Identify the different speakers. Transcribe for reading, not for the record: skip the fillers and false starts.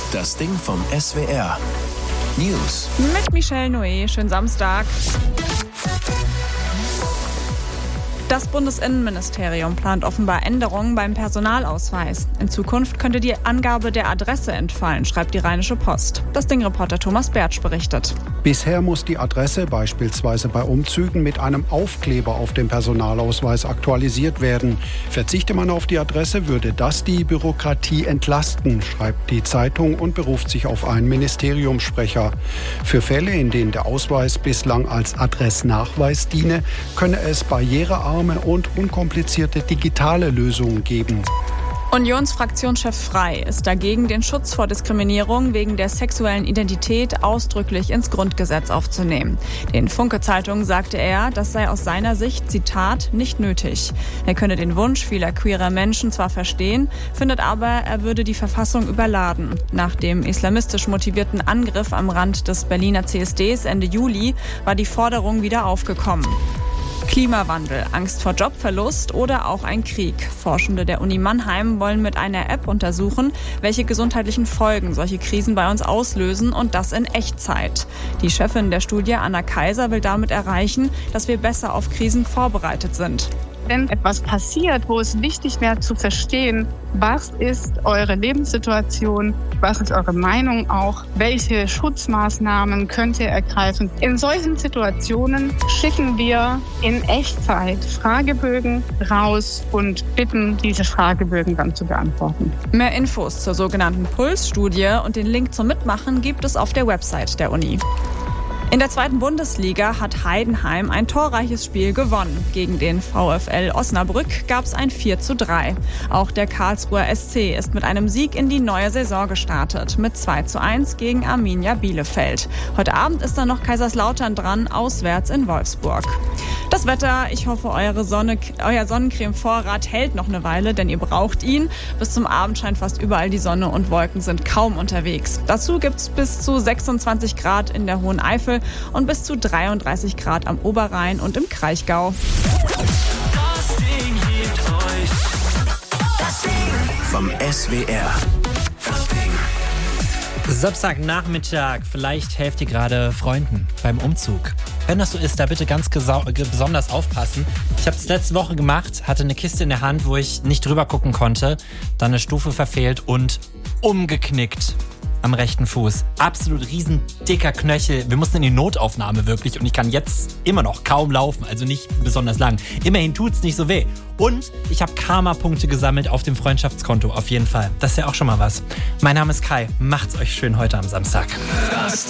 Speaker 1: Das Ding vom SWR. News.
Speaker 2: Mit Michelle Noé. Schönen Samstag. Das Bundesinnenministerium plant offenbar Änderungen beim Personalausweis. In Zukunft könnte die Angabe der Adresse entfallen, schreibt die Rheinische Post. Das Ding-Reporter Thomas Bertsch berichtet.
Speaker 3: Bisher muss die Adresse beispielsweise bei Umzügen mit einem Aufkleber auf dem Personalausweis aktualisiert werden. Verzichte man auf die Adresse, würde das die Bürokratie entlasten, schreibt die Zeitung und beruft sich auf einen Ministeriumssprecher. Für Fälle, in denen der Ausweis bislang als Adressnachweis diene, könne es barrierearme und unkomplizierte digitale Lösungen geben.
Speaker 2: Unionsfraktionschef Frey ist dagegen, den Schutz vor Diskriminierung wegen der sexuellen Identität ausdrücklich ins Grundgesetz aufzunehmen. Den Funke-Zeitungen sagte er, das sei aus seiner Sicht, Zitat, nicht nötig. Er könne den Wunsch vieler queerer Menschen zwar verstehen, findet aber, er würde die Verfassung überladen. Nach dem islamistisch motivierten Angriff am Rand des Berliner CSDs Ende Juli war die Forderung wieder aufgekommen. Klimawandel, Angst vor Jobverlust oder auch ein Krieg. Forschende der Uni Mannheim wollen mit einer App untersuchen, welche gesundheitlichen Folgen solche Krisen bei uns auslösen und das in Echtzeit. Die Chefin der Studie, Anna Kaiser, will damit erreichen, dass wir besser auf Krisen vorbereitet sind.
Speaker 4: Wenn etwas passiert, wo es wichtig wäre zu verstehen, was ist eure Lebenssituation, was ist eure Meinung auch, welche Schutzmaßnahmen könnt ihr ergreifen. In solchen Situationen schicken wir in Echtzeit Fragebögen raus und bitten, diese Fragebögen dann zu beantworten.
Speaker 2: Mehr Infos zur sogenannten Puls-Studie und den Link zum Mitmachen gibt es auf der Website der Uni. In der 2. Bundesliga hat Heidenheim ein torreiches Spiel gewonnen. Gegen den VfL Osnabrück gab es ein 4:3. Auch der Karlsruher SC ist mit einem Sieg in die neue Saison gestartet, mit 2:1 gegen Arminia Bielefeld. Heute Abend ist dann noch Kaiserslautern dran, auswärts in Wolfsburg. Das Wetter, ich hoffe, euer Sonnencreme-Vorrat hält noch eine Weile, denn ihr braucht ihn. Bis zum Abend scheint fast überall die Sonne und Wolken sind kaum unterwegs. Dazu gibt es bis zu 26 Grad in der Hohen Eifel und bis zu 33 Grad am Oberrhein und im Kraichgau.
Speaker 1: Das Ding hebt euch. Das Ding vom SWR. Das Ding.
Speaker 5: Samstagnachmittag, vielleicht helft ihr gerade Freunden beim Umzug. Wenn das so ist, da bitte ganz besonders aufpassen. Ich habe das letzte Woche gemacht, hatte eine Kiste in der Hand, wo ich nicht drüber gucken konnte, dann eine Stufe verfehlt und umgeknickt am rechten Fuß. Absolut riesen dicker Knöchel. Wir mussten in die Notaufnahme wirklich und ich kann jetzt immer noch kaum laufen, also nicht besonders lang. Immerhin tut's nicht so weh. Und ich habe Karma-Punkte gesammelt auf dem Freundschaftskonto, auf jeden Fall. Das ist ja auch schon mal was. Mein Name ist Kai. Macht's euch schön heute am Samstag.